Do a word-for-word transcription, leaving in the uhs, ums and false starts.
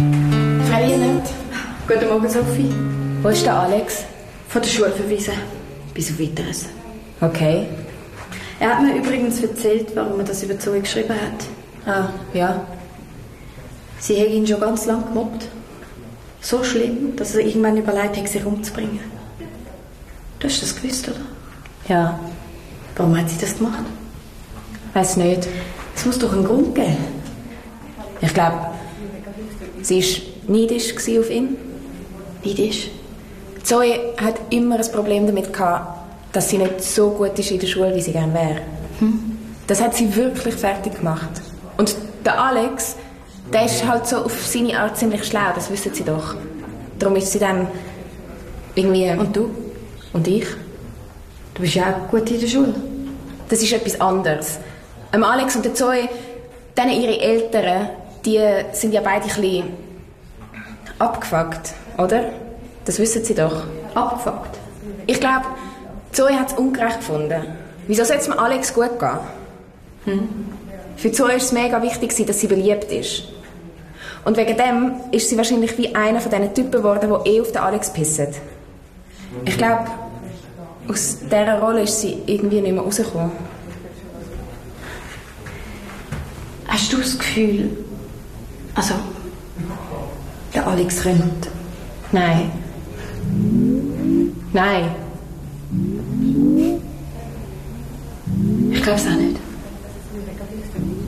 Freie nicht. Guten Morgen, Sophie. Wo ist der Alex? Von der Schule verwiesen. Bis auf Weiteres. Okay. Er hat mir übrigens erzählt, warum er das über Zoe geschrieben hat. Ah, ja. Sie hat ihn schon ganz lange gemobbt. So schlimm, dass er irgendwann überlegt hat, sich umzubringen. Du hast das gewusst, oder? Ja. Warum hat sie das gemacht? Weiß nicht. Es muss doch einen Grund geben. Ich glaube, sie war neidisch auf ihn. Neidisch? Zoe hat immer ein Problem damit gehabt, dass sie nicht so gut ist in der Schule, wie sie gerne wäre. Hm. Das hat sie wirklich fertig gemacht. Und der Alex, der ist halt so auf seine Art ziemlich schlau, das wissen sie doch. Darum ist sie dann irgendwie... Und du? Und ich? Du bist ja auch gut in der Schule. Das ist etwas anderes. Ähm, Alex und der Zoe, dann ihre Eltern, die sind ja beide ein bisschen abgefuckt, oder? Das wissen sie doch. Abgefuckt? Ich glaube, Zoe hat es ungerecht gefunden. Wieso soll es mir Alex gut gehen? Hm. Für Zoe ist es mega wichtig, dass sie beliebt ist. Und wegen dem ist sie wahrscheinlich wie einer von diesen Typen geworden, die eh auf den Alex pissen. Ich glaube, aus dieser Rolle ist sie irgendwie nicht mehr rausgekommen. Hast du das Gefühl, also, der Alex rennt? Nein. Nein. Ich glaube es auch nicht.